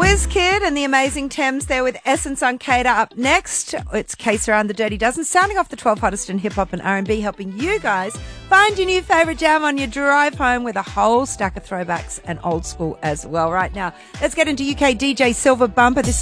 WizKid and the amazing Thames there with Essence on Cater. Up next, it's Case Around the Dirty Dozen, sounding off the 12 hottest in hip-hop and R&B, helping you guys find your new favourite jam on your drive home with a whole stack of throwbacks and old school as well. Right now, let's get into UK DJ Silver Bumper. This